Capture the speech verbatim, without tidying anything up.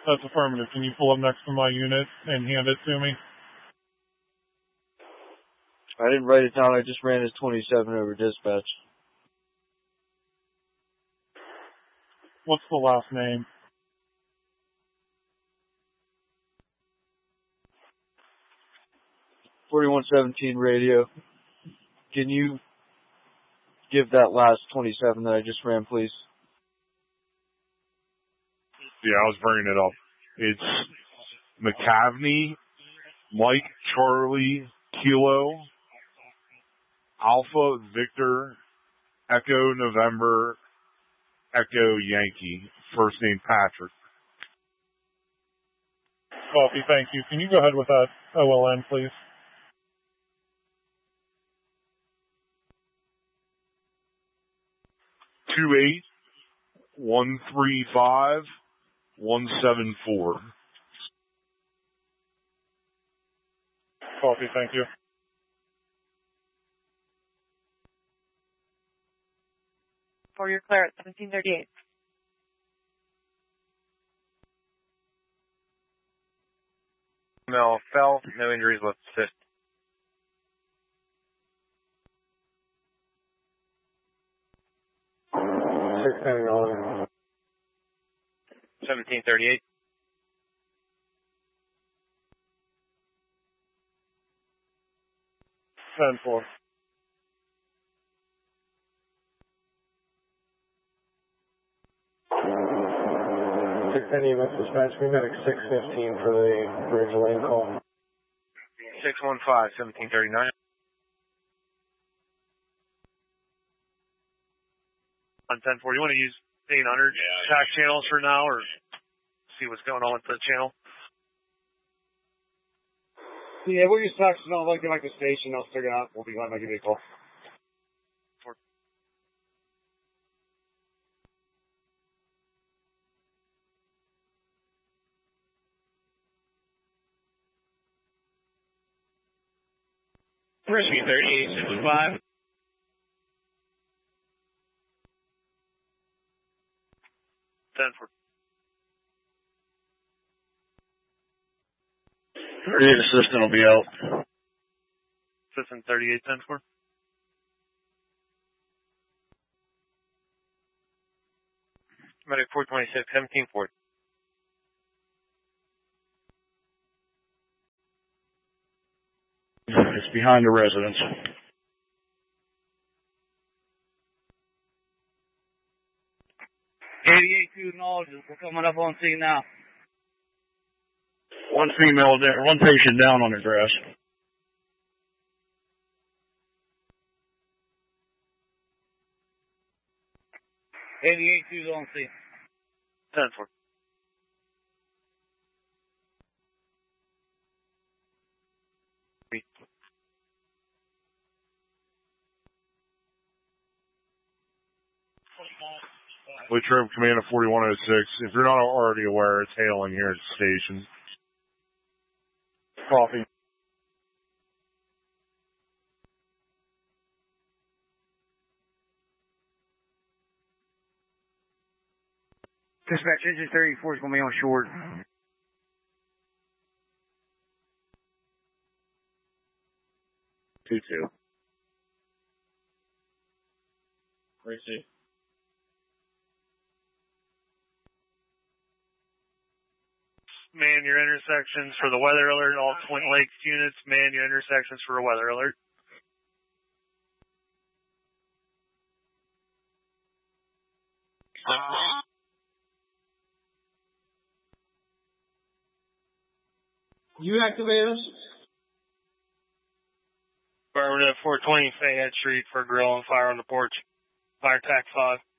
That's affirmative. Can you pull up next to my unit and hand it to me? I didn't write it down. I just ran his twenty-seven over dispatch. What's the last name? forty-one seventeen radio. Can you give that last twenty-seven that I just ran, please? Yeah, I was bringing it up. It's McCavney, Mike, Charlie, Kilo, Alpha, Victor, Echo, November, Echo, Yankee. First name Patrick. Copy, thank you. Can you go ahead with that O L N, please? Two eight one three five one seven four. Copy, thank you. For your clear at seventeen thirty-eight. No, fell, no injuries, left assist. seventeen thirty-eight. ten four. six ten E M S dispatch, we medic six fifteen for the Bridge Lane call. six one five, seventeen thirty-nine. On ten four, you want to use eight hundred yeah, tax channels for now, or see what's going on with the channel? Yeah, we'll use tax channel. I'll get back to the station. I'll figure it out. We'll be glad to give you a call. Rescue thirty-eight, six five. ten four. thirty-eight assistant will be out. Assistant thirty-eight, ten four. Medic four twenty-six, seventeen forty. It's behind the residence. eighty-eight two acknowledges. We're coming up on scene now. One female, one patient down on the grass. eighty-eight two's on scene. ten four. Latrobe Command of forty-one oh six. If you're not already aware, it's hailing here at the station. Coffee. Dispatch, engine thirty-four is going to be on short. two two. Receive. Man your intersections for the weather alert. All Twin Lakes units, man your intersections for a weather alert. You activate us? Affirmative, four twenty Fayette Street for grill and fire on the porch. Fire tac five.